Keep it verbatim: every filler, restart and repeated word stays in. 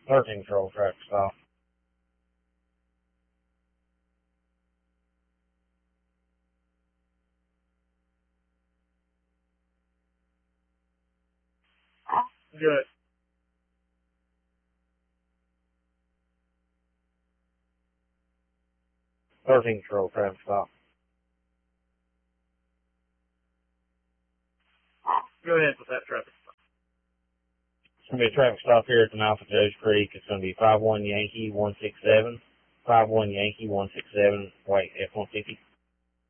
thirteen control traffic stop. Good. thirteen control traffic stop. Go ahead with that traffic stop. It's going to be a traffic stop here at the mouth of Judge Creek. It's going to be five one Yankee one six seven. five one Yankee one six seven, wait, F one fifty.